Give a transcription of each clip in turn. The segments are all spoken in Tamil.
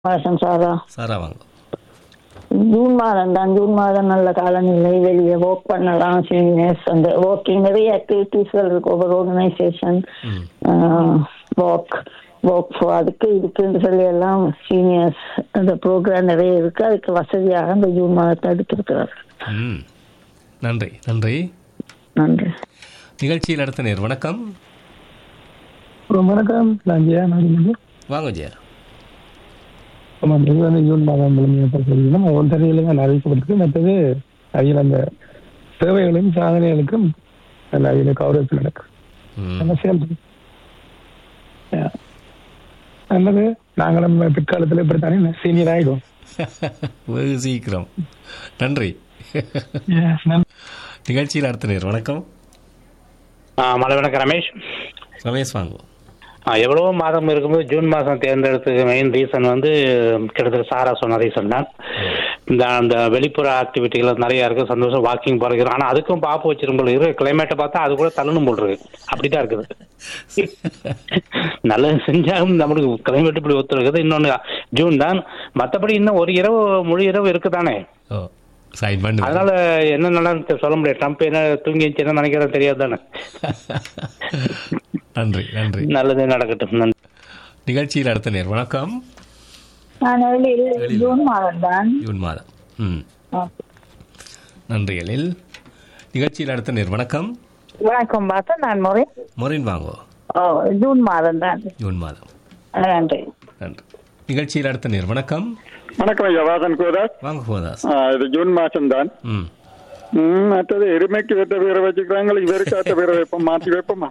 மாதம் சாரா சாரா வாங்க. ஜூன் மாதம் தான். ஜூன் மாதம் நல்ல காலநிலை, வெளியே வாக் பண்ணலாம். சீனியர்ஸ் அந்த வாக்கிங் நிறைய ஆக்டிவிட்டிஸ்கள் இருக்கு. ஒவ்வொரு ஆர்கனைசேஷன் வாக் அதுக்கு இதுக்குன்னு சொல்லி எல்லாம் சீனியர்ஸ் அந்த ப்ரோக்ராம் நிறைய இருக்கு. அதுக்கு வசதியாக அந்த ஜூன் மாதத்தை எடுத்திருக்கிறார். நன்றி நன்றி நன்றி. நிகழ்ச்சியில் அடுத்த நேர் வணக்கம். வணக்கம். நான் ஜெயா நாடு. வாங்க ஜெயா. ஆமாம், இது வந்து ஜூன் மாதம் முழுமையாக ஒன்றரையில தான் அறிவிக்கப்பட்டிருக்கு. மற்றது அதில் அந்த சேவைகளையும் சாதனைகளுக்கும் அதில் கௌரவத்தில் நடக்கும். நல்லது. நாங்களும் பிற்காலத்தில் இப்படித்தானே சீனியர் ஆகிடும். வெகு சீக்கிரம். நன்றி. நிகழ்ச்சியில் அடுத்த நேர் வணக்கம். மலை வணக்கம் ரமேஷ். ரமேஷ் வாங்க. எவ்வளவோ மாதம் இருக்கும்போது ஜூன் மாதம் தேர்ந்தெடுத்ததுக்கு மெயின் ரீசன் வந்து கிட்டத்தட்ட சாரா சொன்ன ரீசன் தான். அந்த வெளிப்புற ஆக்டிவிட்டிகள் நிறைய இருக்கு. சந்தோஷம் வாக்கிங் போறது. ஆனால் அதுக்கும் பாப்பு வச்சிரும் போல இருக்கு. கிளைமேட்டை பார்த்தா அது கூட தள்ளணும் போல் இருக்கு. அப்படிதான் இருக்குது. நல்லது செஞ்சாலும் நம்மளுக்கு கிளைமேட் இப்படி ஒத்துருக்குது. இன்னொன்று ஜூன் தான். மற்றபடி இன்னும் ஒரு இரவு முழு இரவு இருக்குதானே. அதனால என்ன நடந்து சொல்ல முடியாது. ட்ரம்ப் என்ன தூங்கி என்ன நினைக்கிறத தெரியாது தானே. நன்றி நன்றி. நல்லது நடக்கட்டும். நிகழ்ச்சியில் அடுத்த நேர் வணக்கம். ஜூன் மாதம் தான். ஜூன் மாதம். நன்றி எழில். நிகழ்ச்சியில் அடுத்த நேர் வணக்கம். வணக்கம் பாத்தா. நான் மொரின் வாங்கோ. ஜூன் மாதம் தான். ஜூன் மாதம். நன்றி நன்றி. நிகழ்ச்சியில் அடுத்த நேர் வணக்கம். வணக்கம் ஐயா. வாசன் கோதாஸ் வாங்க கோதாஸ். இது ஜூன் மாசம் தான். மற்றது எருமைக்கு வெட்ட பேரை வச்சுக்கிறாங்க. இவருக்கு அட்ட பேரை வைப்போம். மாற்றி வைப்போமா?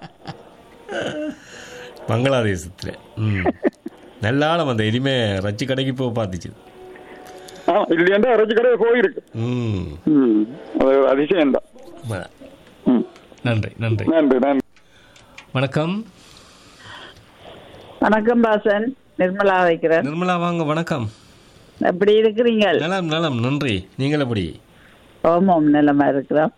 பங்களாதேசத்துல நல்லாலும் அந்த எரிமை ரச்சி கடைக்கு போய் பார்த்துச்சு. இல்லையா ரச்சி கடை போயிருக்கு. அதிசயம் தான். நன்றி நன்றி நன்றி நன்றி. வணக்கம். வணக்கம் பாசன். நிர்மலா வைக்கிறேன். நிர்மலா வாங்க. வணக்கம். எப்படி இருக்கிறீங்க? நலம் நலம். நன்றி. நீங்கள் எப்படி? ஓமம் நிலமா இருக்கிறோம்.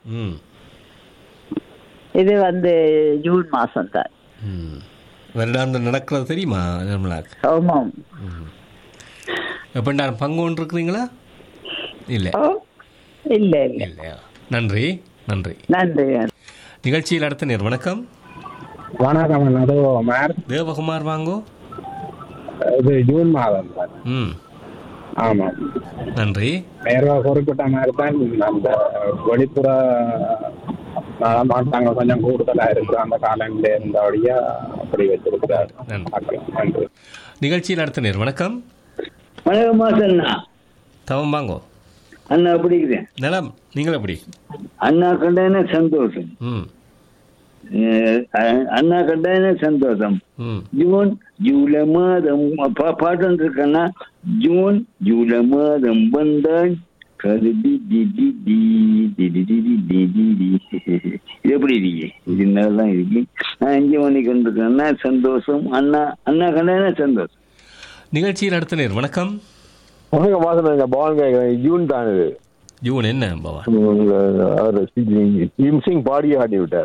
இது வந்து ஜூன் மாசம் தான். வருடாந்தம் நடக்கிறது தெரியுமா நிர்மலா? ஓமம். எப்ப பங்கு ஒன்று இருக்கிறீங்களா? இல்ல இல்ல இல்லையா? நன்றி நன்றி நன்றி. நிகழ்ச்சியில் அடுத்த நேர் வணக்கம். வணக்கம். தேவகுமார் வாங்கோ. இது ஜூன் மாதம் தான். ஆமாம். நன்றி. நேர்வா குறிப்பிட்ட மாதிரி தான் அந்த வெளிப்புற மாட்டாங்க கொஞ்சம் கூடுதலா இருக்கு. அந்த காலங்களில் இருந்தபடியா அப்படி வச்சிருக்கிறார். நன்றி. நிகழ்ச்சியில் அடுத்த நேர் வணக்கம். வணக்கம் அண்ணா. தவம் வாங்கோ. அண்ணா எப்படி இருக்கிறேன்? நலம். நீங்கள் எப்படி? அண்ணா கண்டான சந்தோஷம். அண்ணா கண்டான சந்தோஷம். ஜூன் ஜூலை மாதம் பாட்டு இருக்கண்ணா. ஜூன் ஜூலை மாதம் வந்தான் கருதி எப்படி இருக்கு? இது நல்லா இருக்கு. நான் 5 மணிக்கு வந்துருக்கேன்னா சந்தோஷம். அண்ணா அண்ணா கண்டான சந்தோஷம். நிகழ்ச்சியில் அடுத்த நேர் வணக்கம். வணக்கம் வாசன். பவான் ஜூன் தான். இது ஜூன் என்ன பவான்? பீம் சிங் பாடியை ஆடி விட்டார்.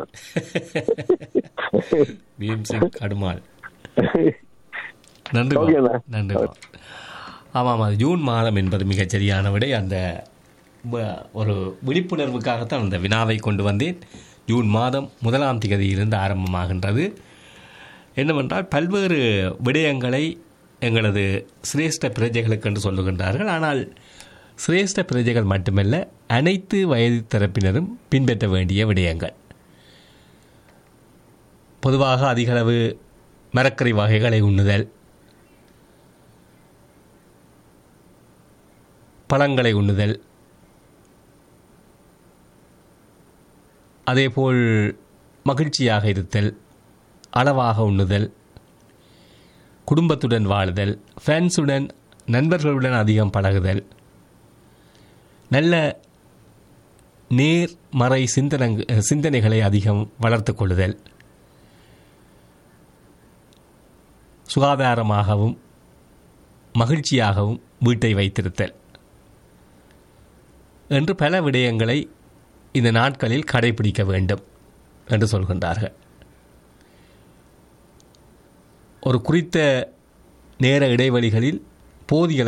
பீம் சிங் கடுமாள். நன்றி நன்றி. ஆமாம், அது ஜூன் மாதம் என்பது மிகச் சரியான விடை. அந்த ஒரு விழிப்புணர்வுக்காகத்தான் அந்த வினாவை கொண்டு வந்தேன். ஜூன் மாதம் 1ஆம் தேதியிலிருந்து ஆரம்பமாகின்றது. என்னவென்றால் பல்வேறு விடயங்களை எங்களது சிரேஷ்ட பிரஜைகளுக்கு என்று சொல்லுகின்றார்கள். ஆனால் சிரேஷ்ட பிரஜைகள் மட்டுமல்ல, அனைத்து வயது தரப்பினரும் பின்பற்ற வேண்டிய விடயங்கள். பொதுவாக அதிகளவு மரக்கறி வகைகளை உண்ணுதல், பழங்களை உண்ணுதல், அதேபோல் மகிழ்ச்சியாக இருத்தல், அளவாக உண்ணுதல், குடும்பத்துடன் வாழுதல், ஃப்ரெண்ட்ஸுடன் நண்பர்களுடன் அதிகம் பழகுதல், நல்ல நேர்மறை சிந்தனைகளை அதிகம் வளர்த்து கொள்ளுதல், சுகாதாரமாகவும் மகிழ்ச்சியாகவும் வீட்டை வைத்திருத்தல் என்று பல விடயங்களை இந்த நாட்களில் கடைபிடிக்க வேண்டும் என்று சொல்கின்றார்கள். ஒரு குறித்த நேர இடைவெளிகளில் போதிய